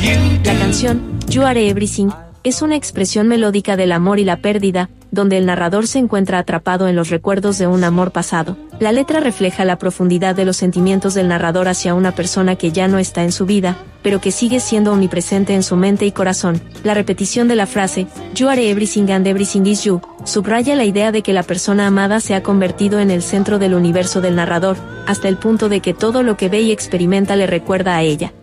La canción You Are Everything es una expresión melódica del amor y la pérdida, donde el narrador se encuentra atrapado en los recuerdos de un amor pasado. La letra refleja la profundidad de los sentimientos del narrador hacia una persona que ya no está en su vida, pero que sigue siendo omnipresente en su mente y corazón. La repetición de la frase, You are everything and everything is you, subraya la idea de que la persona amada se ha convertido en el centro del universo del narrador, hasta el punto de que todo lo que ve y experimenta le recuerda a ella.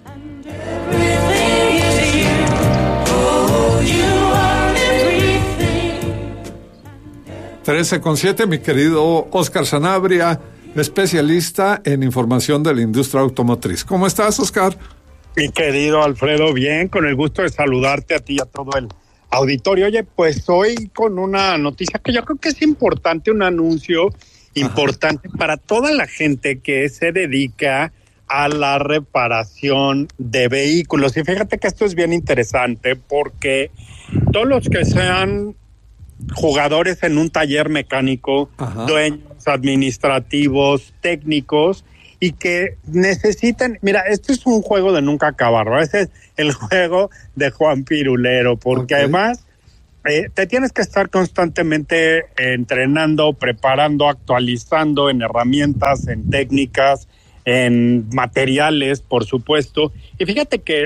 13:07, mi querido Oscar Sanabria, especialista en información de la industria automotriz. ¿Cómo estás, Oscar? Mi querido Alfredo, bien, con el gusto de saludarte a ti y a todo el auditorio. Oye, pues hoy con una noticia que yo creo que es importante, un anuncio importante para toda la gente que se dedica a la reparación de vehículos. Y fíjate que esto es bien interesante porque todos los que sean jugadores en un taller mecánico, dueños administrativos, técnicos, y que necesitan, mira, esto es un juego de nunca acabar, ¿no? Ese es el juego de Juan Pirulero, porque además te tienes que estar constantemente entrenando, preparando, actualizando en herramientas, en técnicas, en materiales, por supuesto. Y fíjate que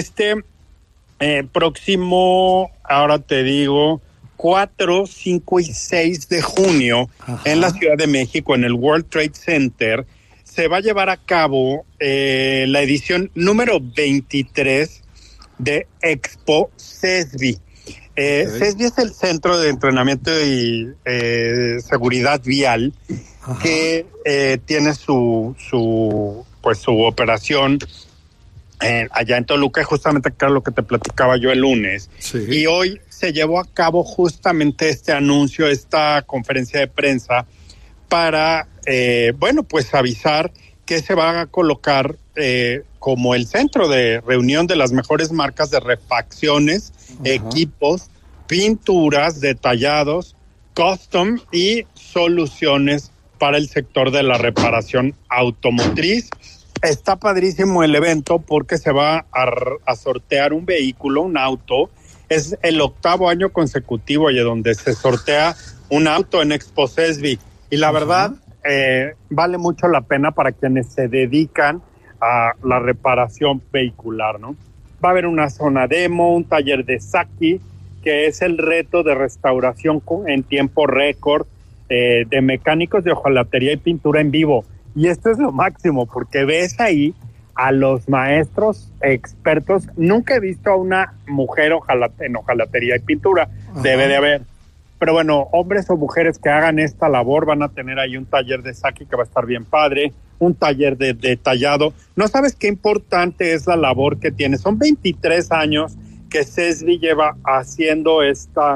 próximo, ahora te digo, 4, 5 y 6 de junio en la Ciudad de México, en el World Trade Center, se va a llevar a cabo la edición número 23 de Expo CESBI. CESBI es el Centro de Entrenamiento y Seguridad Vial que tiene su operación allá en Toluca, justamente que era lo que te platicaba yo el lunes. Sí. Y hoy se llevó a cabo justamente este anuncio, esta conferencia de prensa para, pues avisar que se va a colocar como el centro de reunión de las mejores marcas de refacciones, equipos, pinturas, detallados, custom y soluciones para el sector de la reparación automotriz. Está padrísimo el evento porque se va a sortear un vehículo, un auto. Es el 8º año consecutivo donde se sortea un auto en Expo CESBI. Y la verdad, vale mucho la pena para quienes se dedican a la reparación vehicular, ¿no? Va a haber una zona demo, un taller de Saki, que es el reto de restauración en tiempo récord de mecánicos de hojalatería y pintura en vivo. Y esto es lo máximo, porque ves ahí a los maestros expertos. Nunca he visto a una mujer en hojalatería y pintura. Debe de haber. Pero bueno, hombres o mujeres que hagan esta labor van a tener ahí un taller de Saki que va a estar bien padre, un taller de detallado. No sabes qué importante es la labor que tiene. Son 23 años que CESBI lleva haciendo esta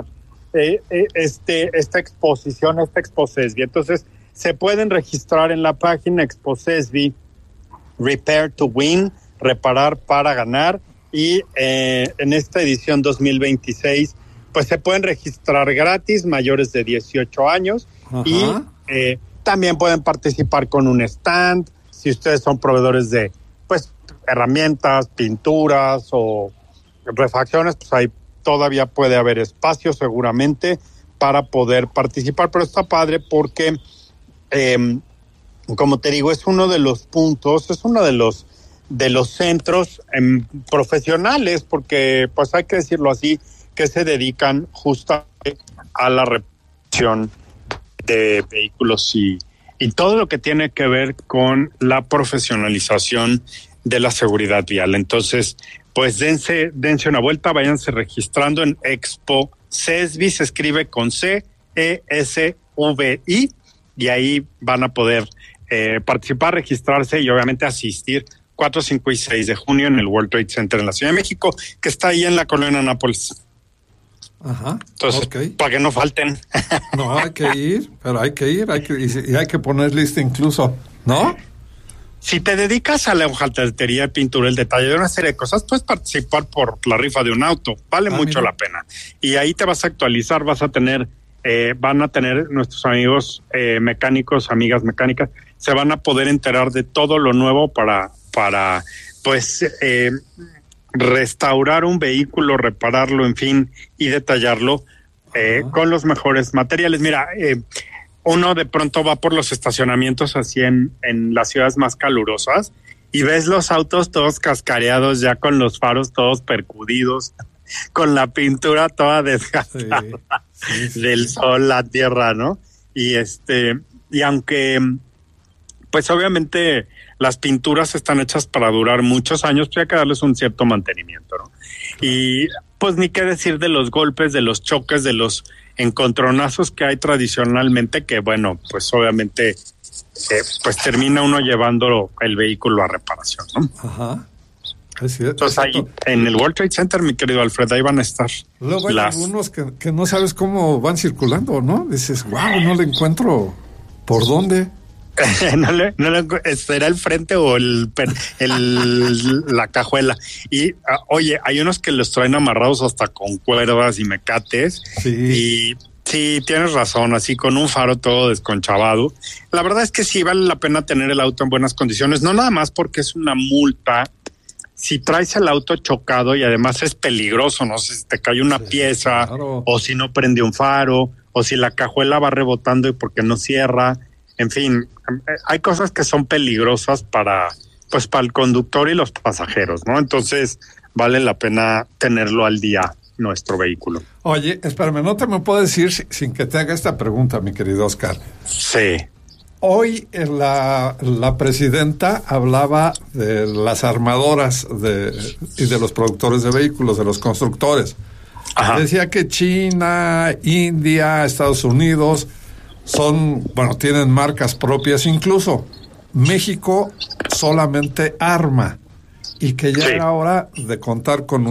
exposición, esta Expo CESBI. Entonces, se pueden registrar en la página Expo CESBI, Repair to Win, reparar para ganar, y en esta edición 2026 pues se pueden registrar gratis mayores de 18 años y también pueden participar con un stand. Si ustedes son proveedores de pues herramientas, pinturas o refacciones, pues ahí todavía puede haber espacio seguramente para poder participar, pero está padre porque como te digo, es uno de los puntos, es uno de los centros profesionales, porque pues hay que decirlo así, que se dedican justamente a la reparación de vehículos y todo lo que tiene que ver con la profesionalización de la seguridad vial. Entonces, pues dense una vuelta, váyanse registrando en Expo CESBI, se escribe con CESVI, y ahí van a poder participar, registrarse y obviamente asistir 4, 5 y 6 de junio en el World Trade Center en la Ciudad de México, que está ahí en la colonia Nápoles. Entonces, para que no falten. No, hay que ir, y hay que poner lista incluso, ¿no? Si te dedicas a la hojalatería, pintura, el detalle de una serie de cosas, puedes participar por la rifa de un auto, vale mucho la pena. Y ahí te vas a actualizar, van a tener nuestros amigos mecánicos, amigas mecánicas, se van a poder enterar de todo lo nuevo para pues restaurar un vehículo, repararlo, en fin, y detallarlo con los mejores materiales. Mira, uno de pronto va por los estacionamientos así en las ciudades más calurosas y ves los autos todos cascareados, ya con los faros todos percudidos, con la pintura toda desgastada del sol, la tierra, ¿no? Y aunque, pues obviamente las pinturas están hechas para durar muchos años, pues hay que darles un cierto mantenimiento, ¿no? Y pues ni qué decir de los golpes, de los choques, de los encontronazos que hay tradicionalmente, que bueno, pues obviamente pues termina uno llevando el vehículo a reparación, ¿no? Ajá. Es cierto. Entonces ahí en el World Trade Center, mi querido Alfred, ahí van a estar. Luego hay algunos que no sabes cómo van circulando, ¿no? Dices, wow, no le encuentro por dónde. ¿Será el frente o la cajuela? Y oye, hay unos que los traen amarrados hasta con cuerdas y mecates. Sí. Y sí, tienes razón, así con un faro todo desconchavado. La verdad es que sí vale la pena tener el auto en buenas condiciones, no nada más porque es una multa. Si traes el auto chocado y además es peligroso, no sé si te cae una pieza, claro, o si no prende un faro, o si la cajuela va rebotando y porque no cierra. En fin, hay cosas que son peligrosas para el conductor y los pasajeros, ¿no? Entonces vale la pena tenerlo al día nuestro vehículo. Oye, espérame, no te me puedes decir sin que te haga esta pregunta, mi querido Oscar. Sí. Hoy la presidenta hablaba de las armadoras y de los productores de vehículos, de los constructores. Ajá. Decía que China, India, Estados Unidos tienen marcas propias, incluso México solamente arma, y que ya era hora de contar con